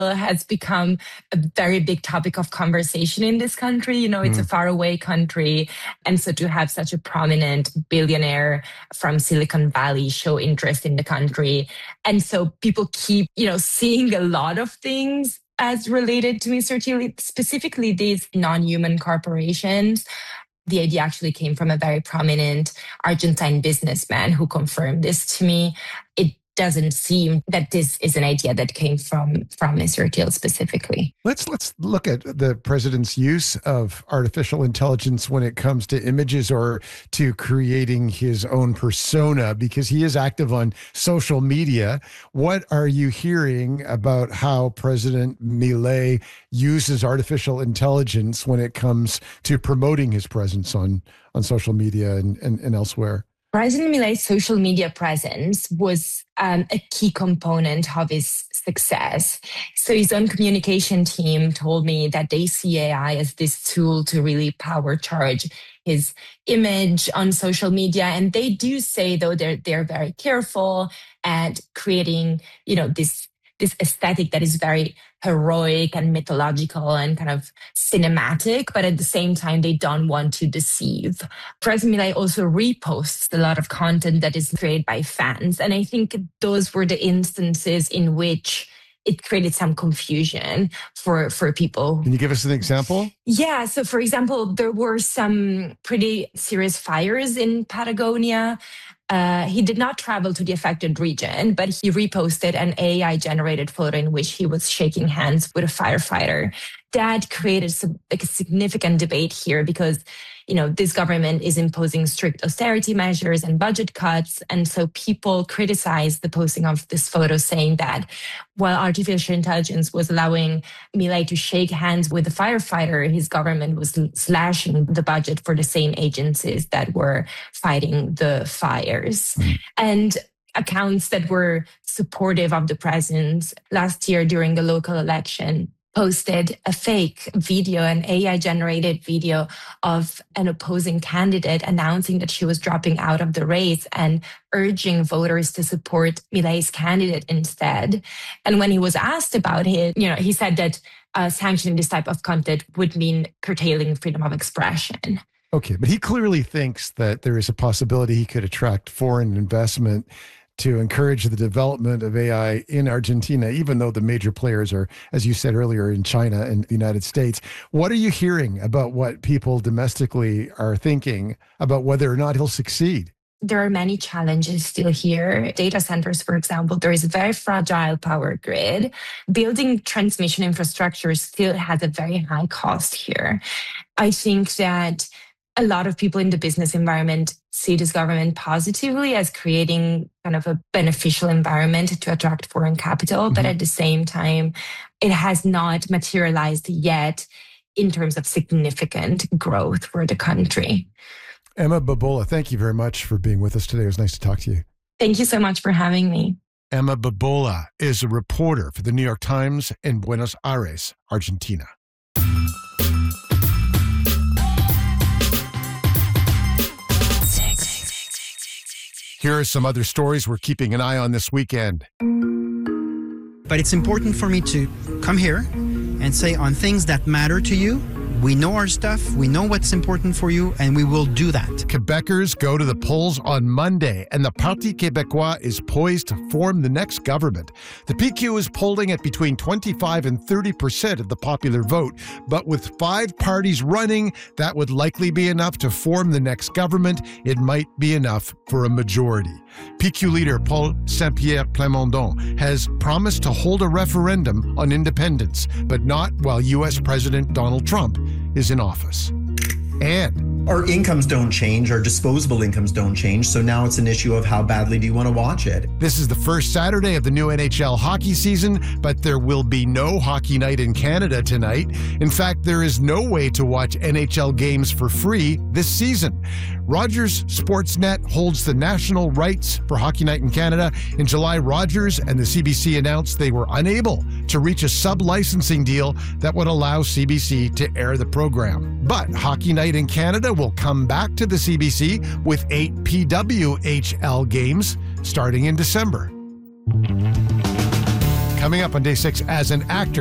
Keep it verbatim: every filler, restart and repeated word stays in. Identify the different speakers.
Speaker 1: has become a very big topic of conversation in this country. You know, it's mm. a faraway country. And so to have such a prominent billionaire from Silicon Valley show interest in the country. And so people keep, you know, seeing a lot of things as related to Mister Thiel, specifically these non-human corporations. The idea actually came from a very prominent Argentine businessman who confirmed this to me. It doesn't seem that this is an idea that came from, from Mister Thiel specifically.
Speaker 2: Let's let's look at the president's use of artificial intelligence when it comes to images or to creating his own persona, because he is active on social media. What are you hearing about how President Milei uses artificial intelligence when it comes to promoting his presence on, on social media and, and, and elsewhere?
Speaker 1: President Milei's social media presence was um, a key component of his success. So his own communication team told me that they see A I as this tool to really power charge his image on social media. And they do say, though, they're, they're very careful at creating, you know, this this aesthetic that is very heroic and mythological and kind of cinematic, but at the same time, they don't want to deceive. President Milei also reposts a lot of content that is created by fans. And I think those were the instances in which it created some confusion for, for people.
Speaker 2: Can you give us an example?
Speaker 1: Yeah. So, for example, there were some pretty serious fires in Patagonia. Uh, he did not travel to the affected region, but he reposted an A I-generated photo in which he was shaking hands with a firefighter. That created some, like a significant debate here because, you know, this government is imposing strict austerity measures and budget cuts. And so people criticized the posting of this photo, saying that while artificial intelligence was allowing Milei to shake hands with the firefighter, his government was slashing the budget for the same agencies that were fighting the fires. Mm-hmm. And accounts that were supportive of the president last year during the local election posted a fake video, an A I-generated video of an opposing candidate announcing that she was dropping out of the race and urging voters to support Milei's candidate instead. And when he was asked about it, you know, he said that uh, sanctioning this type of content would mean curtailing freedom of expression.
Speaker 2: Okay, but he clearly thinks that there is a possibility he could attract foreign investment to encourage the development of A I in Argentina, even though the major players are, as you said earlier, in China and the United States. What are you hearing about what people domestically are thinking about whether or not he'll succeed?
Speaker 1: There are many challenges still here. Data centers, for example, there is a very fragile power grid. Building transmission infrastructure still has a very high cost here. I think that a lot of people in the business environment see this government positively as creating kind of a beneficial environment to attract foreign capital. Mm-hmm. But at the same time, it has not materialized yet in terms of significant growth for the country.
Speaker 2: Emma Babola, thank you very much for being with us today. It was nice to talk to you.
Speaker 1: Thank you so much for having me.
Speaker 2: Emma Babola is a reporter for the New York Times in Buenos Aires, Argentina. Here are some other stories we're keeping an eye on this weekend.
Speaker 3: But it's important for me to come here and say on things that matter to you, we know our stuff, we know what's important for you, and we will do that.
Speaker 2: Quebecers go to the polls on Monday, and the Parti Québécois is poised to form the next government. The P Q is polling at between twenty-five and thirty percent of the popular vote, but with five parties running, that would likely be enough to form the next government. It might be enough for a majority. P Q leader Paul Saint-Pierre Plamondon has promised to hold a referendum on independence, but not while U S President Donald Trump is in office. And
Speaker 4: our incomes don't change, our disposable incomes don't change, so now it's an issue of how badly do you want to watch it.
Speaker 2: This is the first Saturday of the new N H L hockey season, but there will be no hockey night in Canada tonight. In fact, there is no way to watch N H L games for free this season. Rogers Sportsnet holds the national rights for Hockey Night in Canada. In July, Rogers and the C B C announced they were unable to reach a sub-licensing deal that would allow C B C to air the program. But Hockey Night in Canada will come back to the C B C with eight P W H L games starting in December. Coming up on day six, as an actor,